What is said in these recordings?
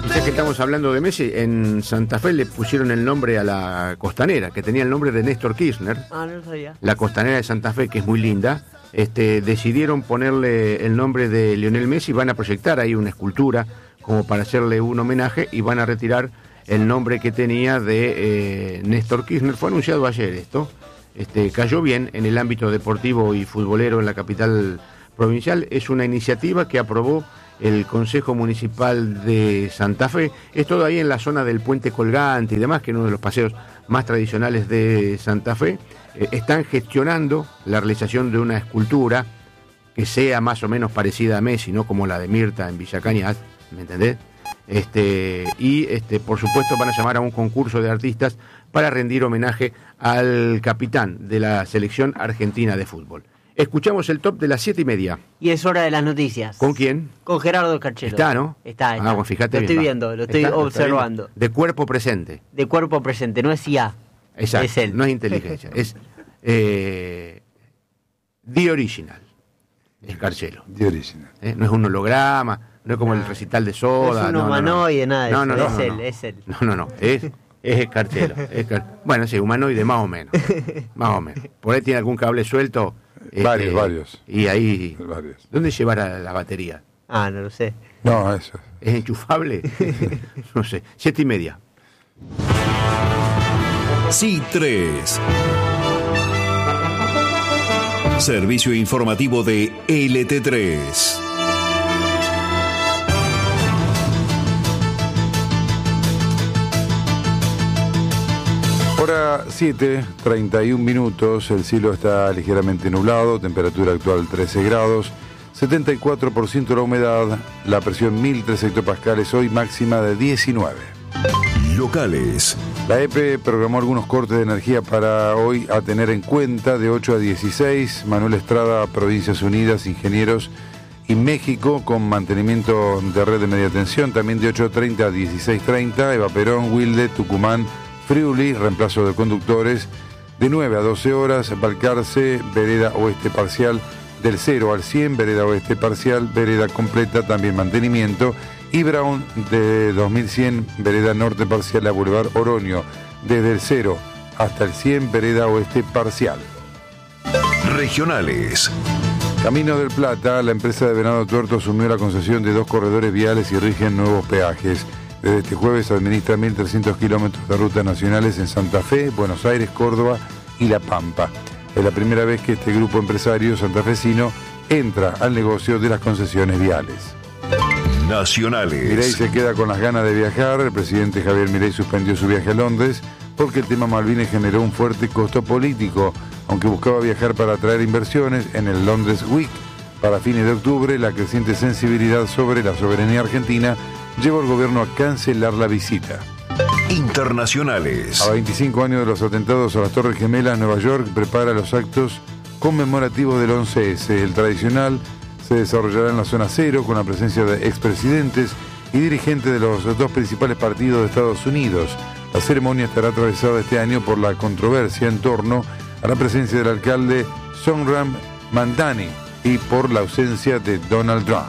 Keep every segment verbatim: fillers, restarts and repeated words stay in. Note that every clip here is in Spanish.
Ya que estamos hablando de Messi, en Santa Fe le pusieron el nombre a la costanera, que tenía el nombre de Néstor Kirchner. Ah, no lo sabía. La costanera de Santa Fe, que es muy linda. Este, decidieron ponerle el nombre de Lionel Messi, van a proyectar ahí una escultura como para hacerle un homenaje y van a retirar el nombre que tenía de eh, Néstor Kirchner. Fue anunciado ayer esto. Este, cayó bien en el ámbito deportivo y futbolero en la capital provincial. Es una iniciativa que aprobó el Consejo Municipal de Santa Fe. Es todo ahí en la zona del Puente Colgante y demás, que es uno de los paseos más tradicionales de Santa Fe. Eh, están gestionando la realización de una escultura que sea más o menos parecida a Messi, no como la de Mirta en Villa Cañas, ¿me entendés? Este, y este, por supuesto van a llamar a un concurso de artistas para rendir homenaje al capitán de la selección argentina de fútbol. Escuchamos el top de las siete y media. Y es hora de las noticias. ¿Con quién? Con Gerardo Carchelo. Está, ¿no? Está, está. Ah, bueno, fíjate lo bien, estoy va. viendo, lo estoy Está, lo observando. está de cuerpo presente. De cuerpo presente, no es I A. Exacto, es él. No es inteligencia, es eh, The Original. Es Carchelo. The Original. ¿Eh? No es un holograma, no es como el recital de Soda. No es un no, humanoide, no, no. nada de no, eso. no, no, es no, él, no. es él. No, no, no, es, es Carchelo. Es Car... Bueno, sí, humanoide más o menos. Más o menos. Por ahí tiene algún cable suelto. Varios, este, varios. Y ahí... Varios. ¿Dónde llevará la batería? Ah, no lo sé. No, eso. ¿Es enchufable? No sé. Siete y media. C tres. Servicio informativo de L T tres. Hora siete, treinta y un minutos, el cielo está ligeramente nublado, temperatura actual trece grados, setenta y cuatro por ciento la humedad, la presión mil tres hectopascales, hoy máxima de diecinueve. Locales. La E P E programó algunos cortes de energía para hoy a tener en cuenta, de ocho a dieciséis, Manuel Estrada, Provincias Unidas, Ingenieros y México, con mantenimiento de red de media tensión, también de ocho treinta a dieciséis treinta, Eva Perón, Wilde, Tucumán, Friuli, reemplazo de conductores, de nueve a doce horas, Balcarce, vereda oeste parcial, del cero al cien, vereda oeste parcial, vereda completa, también mantenimiento, y Brown de dos mil cien, vereda norte parcial a Boulevard Oroño, desde el cero hasta el cien, vereda oeste parcial. Regionales. Caminos del Plata, la empresa de Venado Tuerto asumió la concesión de dos corredores viales y rigen nuevos peajes. Desde este jueves administra mil trescientos kilómetros de rutas nacionales en Santa Fe, Buenos Aires, Córdoba y La Pampa. Es la primera vez que este grupo empresario santafesino entra al negocio de las concesiones viales. Nacionales. Milei se queda con las ganas de viajar. El presidente Javier Milei suspendió su viaje a Londres porque el tema Malvinas generó un fuerte costo político, aunque buscaba viajar para atraer inversiones en el Londres Week. Para fines de octubre, la creciente sensibilidad sobre la soberanía argentina llevó al gobierno a cancelar la visita. Internacionales. A veinticinco años de los atentados a las Torres Gemelas, Nueva York prepara los actos conmemorativos del once ese. El tradicional se desarrollará en la zona cero con la presencia de expresidentes y dirigentes de los dos principales partidos de Estados Unidos. La ceremonia estará atravesada este año por la controversia en torno a la presencia del alcalde Zohran Mamdani y por la ausencia de Donald Trump.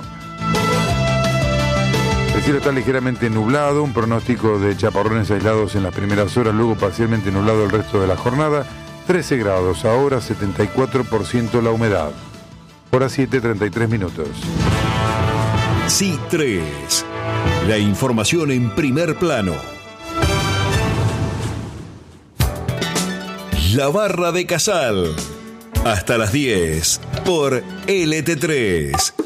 El cielo está ligeramente nublado, un pronóstico de chaparrones aislados en las primeras horas, luego parcialmente nublado el resto de la jornada, trece grados, ahora setenta y cuatro por ciento la humedad. Hora siete, treinta y tres minutos. C tres. La información en primer plano. La Barra de Casal. Hasta las diez por L T tres.